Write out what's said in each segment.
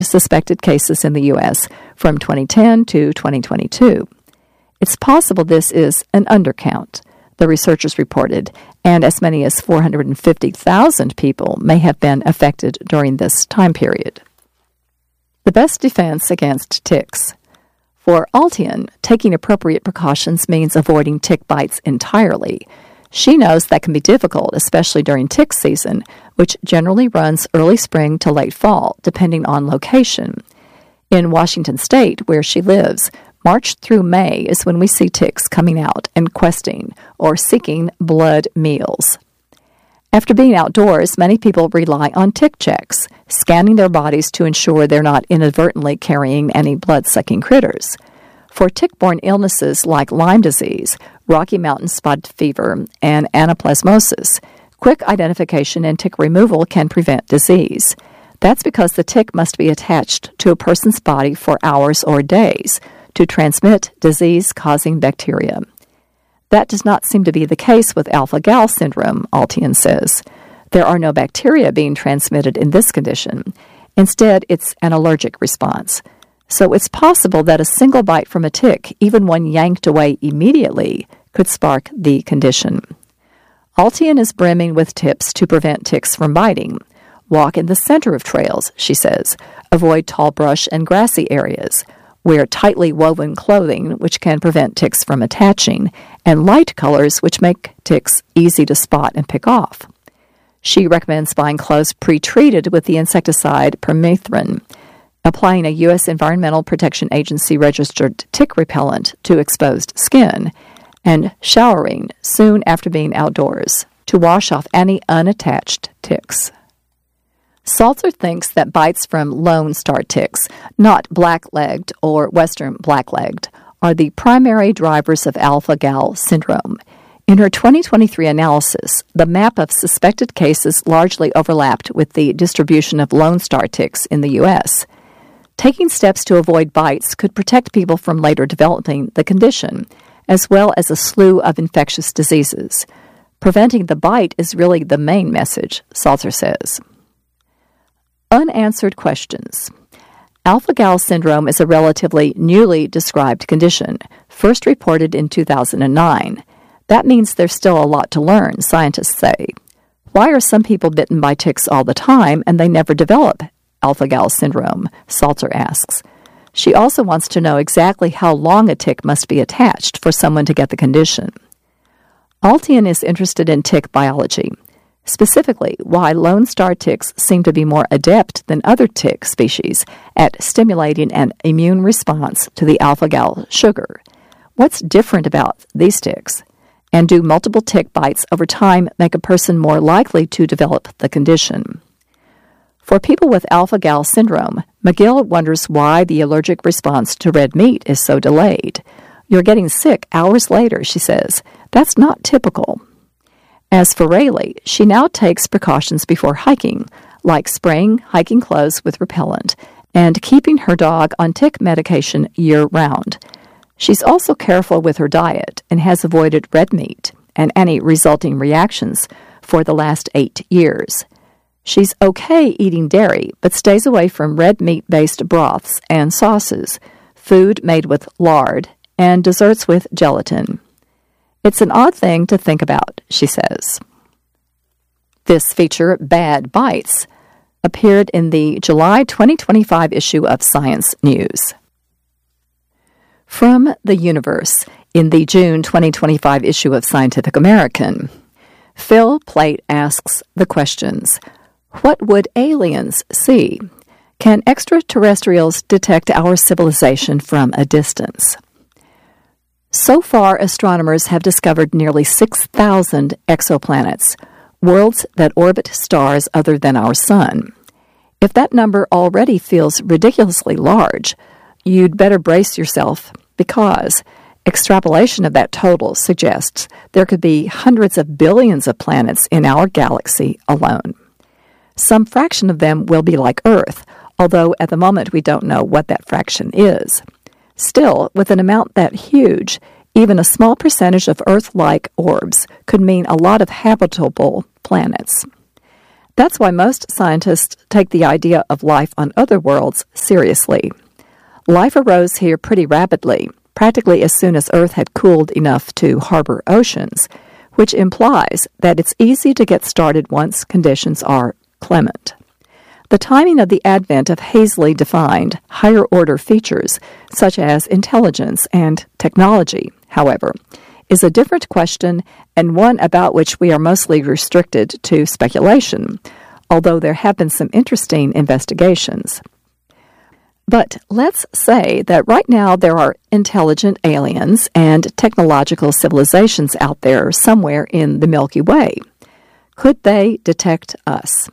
suspected cases in the U.S. from 2010 to 2022. It's possible this is an undercount, the researchers reported, and as many as 450,000 people may have been affected during this time period. The best defense against ticks. For Altian, taking appropriate precautions means avoiding tick bites entirely. She knows that can be difficult, especially during tick season, which generally runs early spring to late fall, depending on location. In Washington State, where she lives, March through May is when we see ticks coming out and questing or seeking blood meals. After being outdoors, many people rely on tick checks, scanning their bodies to ensure they're not inadvertently carrying any blood-sucking critters. For tick-borne illnesses like Lyme disease, Rocky Mountain spotted fever, and anaplasmosis, quick identification and tick removal can prevent disease. That's because the tick must be attached to a person's body for hours or days to transmit disease-causing bacteria. That does not seem to be the case with alpha-gal syndrome, Altian says. There are no bacteria being transmitted in this condition. Instead, it's an allergic response. So it's possible that a single bite from a tick, even one yanked away immediately, could spark the condition. Altian is brimming with tips to prevent ticks from biting. Walk in the center of trails, she says. Avoid tall brush and grassy areas. Wear tightly woven clothing, which can prevent ticks from attaching, and light colors, which make ticks easy to spot and pick off. She recommends buying clothes pre-treated with the insecticide permethrin, applying a U.S. Environmental Protection Agency registered tick repellent to exposed skin, and showering soon after being outdoors to wash off any unattached ticks. Salter thinks that bites from lone star ticks, not black-legged or western black-legged, are the primary drivers of alpha-gal syndrome. In her 2023 analysis, the map of suspected cases largely overlapped with the distribution of lone star ticks in the U.S. Taking steps to avoid bites could protect people from later developing the condition, as well as a slew of infectious diseases. Preventing the bite is really the main message, Salter says. Unanswered questions. Alpha-gal syndrome is a relatively newly described condition, first reported in 2009. That means there's still a lot to learn, scientists say. Why are some people bitten by ticks all the time and they never develop alpha-gal syndrome? Salter asks. She also wants to know exactly how long a tick must be attached for someone to get the condition. Altian is interested in tick biology. Specifically, why lone star ticks seem to be more adept than other tick species at stimulating an immune response to the alpha-gal sugar. What's different about these ticks? And do multiple tick bites over time make a person more likely to develop the condition? For people with alpha-gal syndrome, McGill wonders why the allergic response to red meat is so delayed. You're getting sick hours later, she says. That's not typical. As for Rayleigh, she now takes precautions before hiking, like spraying hiking clothes with repellent and keeping her dog on tick medication year-round. She's also careful with her diet and has avoided red meat and any resulting reactions for the last 8 years. She's okay eating dairy, but stays away from red meat-based broths and sauces, food made with lard, and desserts with gelatin. It's an odd thing to think about, she says. This feature, Bad Bites, appeared in the July 2025 issue of Science News. From the Universe, in the June 2025 issue of Scientific American, Phil Plait asks the questions, what would aliens see? Can extraterrestrials detect our civilization from a distance? So far, astronomers have discovered nearly 6,000 exoplanets, worlds that orbit stars other than our sun. If that number already feels ridiculously large, you'd better brace yourself because extrapolation of that total suggests there could be hundreds of billions of planets in our galaxy alone. Some fraction of them will be like Earth, although at the moment we don't know what that fraction is. Still, with an amount that huge, even a small percentage of Earth-like orbs could mean a lot of habitable planets. That's why most scientists take the idea of life on other worlds seriously. Life arose here pretty rapidly, practically as soon as Earth had cooled enough to harbor oceans, which implies that it's easy to get started once conditions are clement. The timing of the advent of hazily defined, higher-order features, such as intelligence and technology, however, is a different question and one about which we are mostly restricted to speculation, although there have been some interesting investigations. But let's say that right now there are intelligent aliens and technological civilizations out there somewhere in the Milky Way. Could they detect us?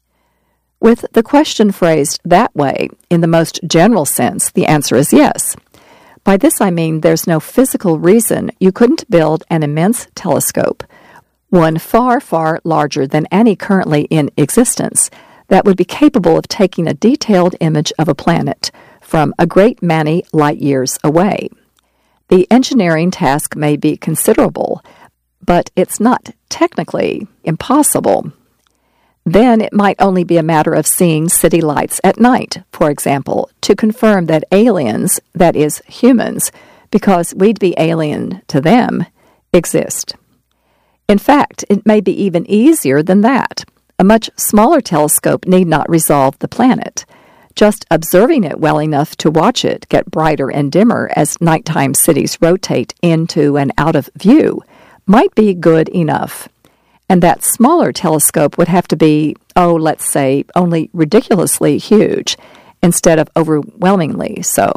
With the question phrased that way, in the most general sense, the answer is yes. By this I mean there's no physical reason you couldn't build an immense telescope, one far, far larger than any currently in existence, that would be capable of taking a detailed image of a planet from a great many light years away. The engineering task may be considerable, but it's not technically impossible. Then it might only be a matter of seeing city lights at night, for example, to confirm that aliens, that is, humans, because we'd be alien to them, exist. In fact, it may be even easier than that. A much smaller telescope need not resolve the planet. Just observing it well enough to watch it get brighter and dimmer as nighttime cities rotate into and out of view might be good enough. And that smaller telescope would have to be, let's say, only ridiculously huge, instead of overwhelmingly so.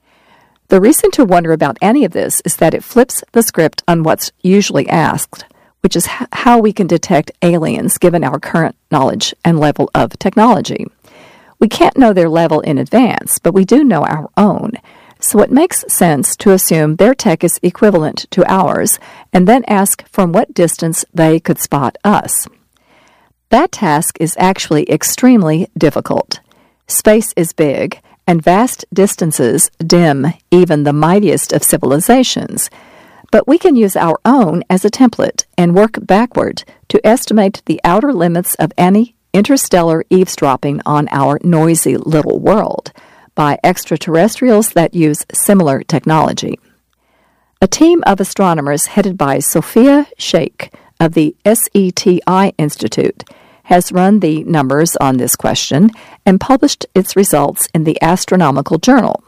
The reason to wonder about any of this is that it flips the script on what's usually asked, which is how we can detect aliens given our current knowledge and level of technology. We can't know their level in advance, but we do know our own. So it makes sense to assume their tech is equivalent to ours and then ask from what distance they could spot us. That task is actually extremely difficult. Space is big, and vast distances dim even the mightiest of civilizations. But we can use our own as a template and work backward to estimate the outer limits of any interstellar eavesdropping on our noisy little world by extraterrestrials that use similar technology. A team of astronomers headed by Sophia Sheikh of the SETI Institute has run the numbers on this question and published its results in the Astronomical Journal.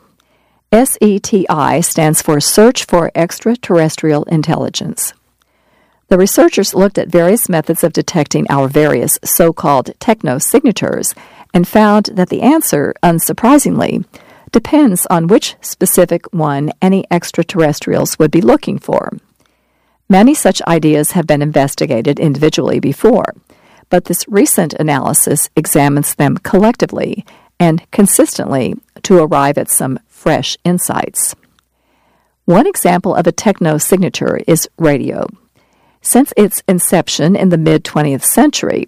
SETI stands for Search for Extraterrestrial Intelligence. The researchers looked at various methods of detecting our various so-called techno-signatures and found that the answer, unsurprisingly, depends on which specific one any extraterrestrials would be looking for. Many such ideas have been investigated individually before, but this recent analysis examines them collectively and consistently to arrive at some fresh insights. One example of a techno-signature is radio. Since its inception in the mid-20th century,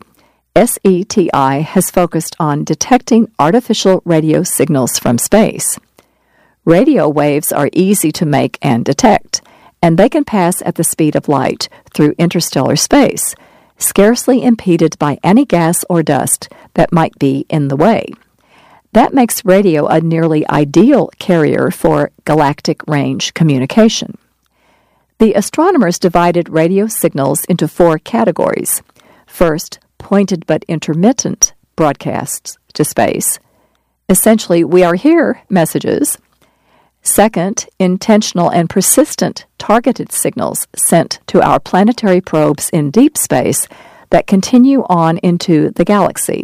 SETI has focused on detecting artificial radio signals from space. Radio waves are easy to make and detect, and they can pass at the speed of light through interstellar space, scarcely impeded by any gas or dust that might be in the way. That makes radio a nearly ideal carrier for galactic range communication. The astronomers divided radio signals into 4 categories. First, pointed but intermittent broadcasts to space. Essentially, we are here messages. Second, intentional and persistent targeted signals sent to our planetary probes in deep space that continue on into the galaxy.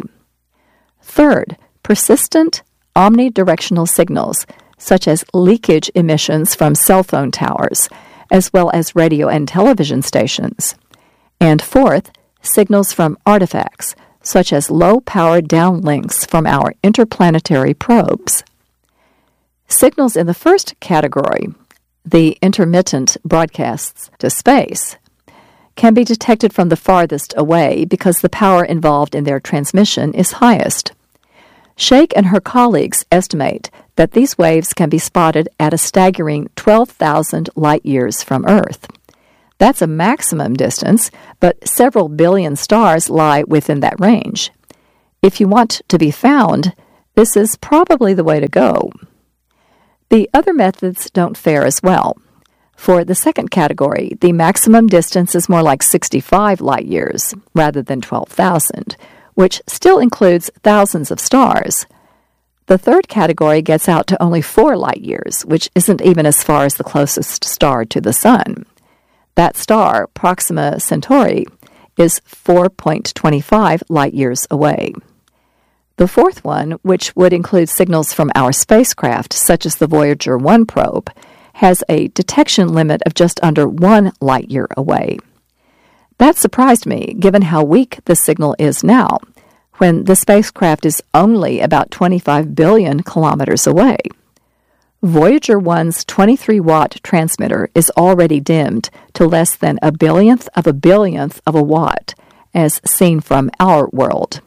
Third, persistent omnidirectional signals, such as leakage emissions from cell phone towers, as well as radio and television stations. And fourth, signals from artifacts, such as low-powered downlinks from our interplanetary probes. Signals in the first category, the intermittent broadcasts to space, can be detected from the farthest away because the power involved in their transmission is highest. Sheikh and her colleagues estimate that these waves can be spotted at a staggering 12,000 light-years from Earth. That's a maximum distance, but several billion stars lie within that range. If you want to be found, this is probably the way to go. The other methods don't fare as well. For the second category, the maximum distance is more like 65 light years rather than 12,000, which still includes thousands of stars. The third category gets out to only 4 light years, which isn't even as far as the closest star to the Sun. That star, Proxima Centauri, is 4.25 light years away. The fourth one, which would include signals from our spacecraft, such as the Voyager 1 probe, has a detection limit of just under 1 light year away. That surprised me, given how weak the signal is now, when the spacecraft is only about 25 billion kilometers away. Voyager 1's 23-watt transmitter is already dimmed to less than a billionth of a watt, as seen from our world.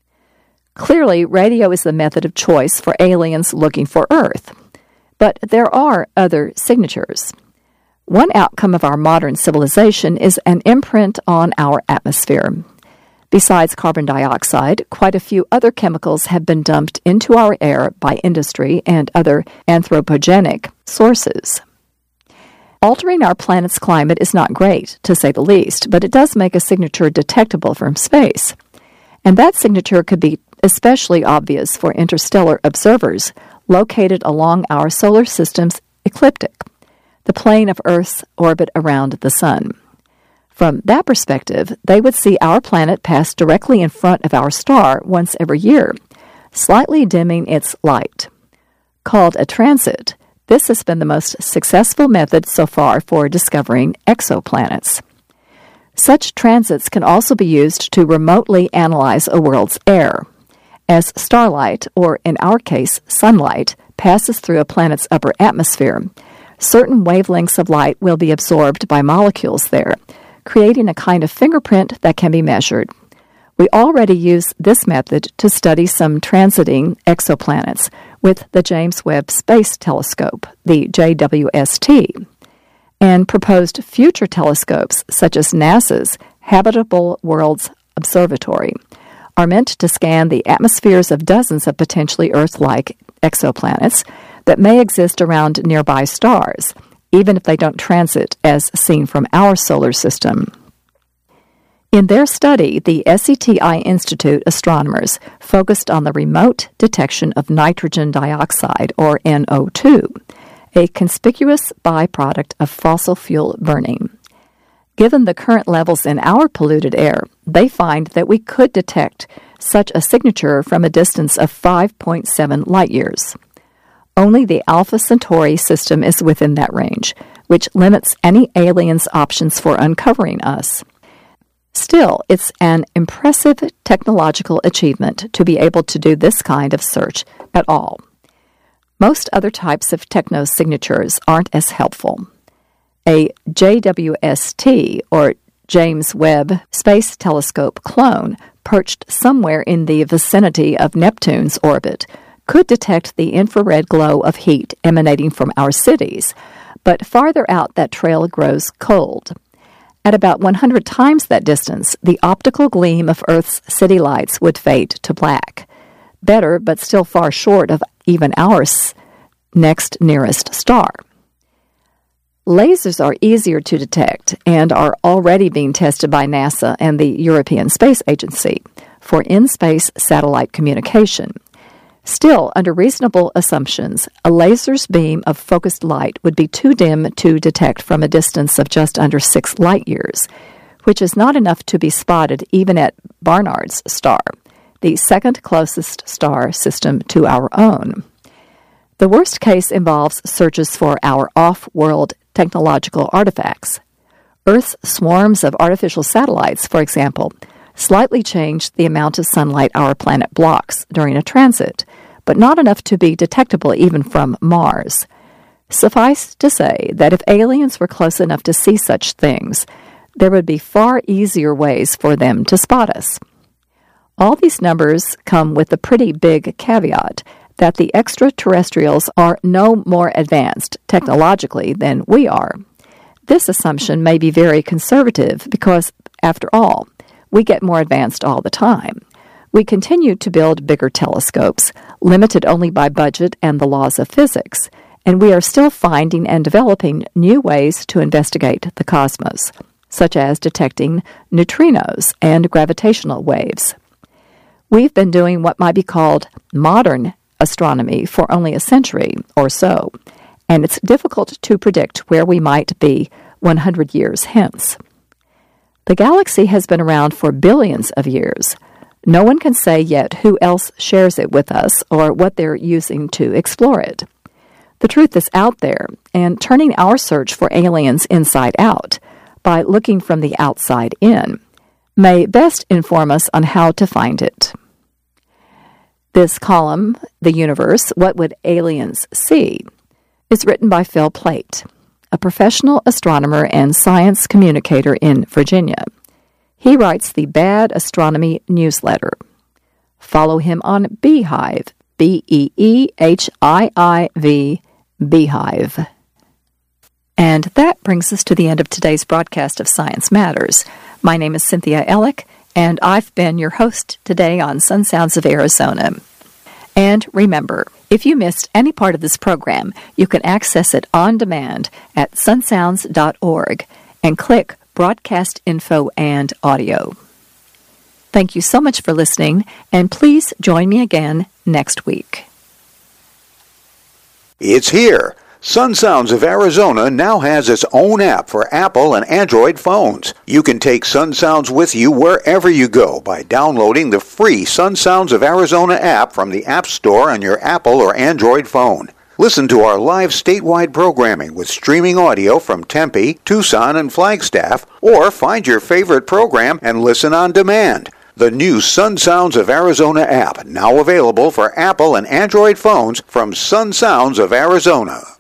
Clearly, radio is the method of choice for aliens looking for Earth. But there are other signatures. One outcome of our modern civilization is an imprint on our atmosphere. Besides carbon dioxide, quite a few other chemicals have been dumped into our air by industry and other anthropogenic sources. Altering our planet's climate is not great, to say the least, but it does make a signature detectable from space. And that signature could be especially obvious for interstellar observers located along our solar system's ecliptic, the plane of Earth's orbit around the Sun. From that perspective, they would see our planet pass directly in front of our star once every year, slightly dimming its light. Called a transit, this has been the most successful method so far for discovering exoplanets. Such transits can also be used to remotely analyze a world's air. As starlight, or in our case, sunlight, passes through a planet's upper atmosphere, certain wavelengths of light will be absorbed by molecules there, creating a kind of fingerprint that can be measured. We already use this method to study some transiting exoplanets with the James Webb Space Telescope, the JWST, and proposed future telescopes such as NASA's Habitable Worlds Observatory are meant to scan the atmospheres of dozens of potentially Earth-like exoplanets that may exist around nearby stars, even if they don't transit as seen from our solar system. In their study, the SETI Institute astronomers focused on the remote detection of nitrogen dioxide, or NO2, a conspicuous byproduct of fossil fuel burning. Given the current levels in our polluted air, they find that we could detect such a signature from a distance of 5.7 light years. Only the Alpha Centauri system is within that range, which limits any aliens' options for uncovering us. Still, it's an impressive technological achievement to be able to do this kind of search at all. Most other types of techno-signatures aren't as helpful. A JWST, or James Webb Space Telescope clone, perched somewhere in the vicinity of Neptune's orbit, could detect the infrared glow of heat emanating from our cities, but farther out that trail grows cold. At about 100 times that distance, the optical gleam of Earth's city lights would fade to black. Better, but still far short of even our next nearest star. Lasers are easier to detect and are already being tested by NASA and the European Space Agency for in-space satellite communication. Still, under reasonable assumptions, a laser's beam of focused light would be too dim to detect from a distance of just under 6 light years, which is not enough to be spotted even at Barnard's star, the second closest star system to our own. The worst case involves searches for our off-world technological artifacts. Earth's swarms of artificial satellites, for example, slightly change the amount of sunlight our planet blocks during a transit, but not enough to be detectable even from Mars. Suffice to say that if aliens were close enough to see such things, there would be far easier ways for them to spot us. All these numbers come with the pretty big caveat that the extraterrestrials are no more advanced technologically than we are. This assumption may be very conservative because, after all, we get more advanced all the time. We continue to build bigger telescopes, limited only by budget and the laws of physics, and we are still finding and developing new ways to investigate the cosmos, such as detecting neutrinos and gravitational waves. We've been doing what might be called modern astronomy for only a century or so, and it's difficult to predict where we might be 100 years hence. The galaxy has been around for billions of years. No one can say yet who else shares it with us or what they're using to explore it. The truth is out there, and turning our search for aliens inside out by looking from the outside in may best inform us on how to find it. This column, The Universe, What Would Aliens See?, is written by Phil Plait, a professional astronomer and science communicator in Virginia. He writes the Bad Astronomy newsletter. Follow him on Beehive, Beehiiv, Beehive. And that brings us to the end of today's broadcast of Science Matters. My name is Cynthia Ellick, and I've been your host today on Sun Sounds of Arizona. And remember, if you missed any part of this program, you can access it on demand at sunsounds.org and click Broadcast Info and Audio. Thank you so much for listening, and please join me again next week. It's here. Sun Sounds of Arizona now has its own app for Apple and Android phones. You can take Sun Sounds with you wherever you go by downloading the free Sun Sounds of Arizona app from the App Store on your Apple or Android phone. Listen to our live statewide programming with streaming audio from Tempe, Tucson, and Flagstaff, or find your favorite program and listen on demand. The new Sun Sounds of Arizona app, now available for Apple and Android phones from Sun Sounds of Arizona.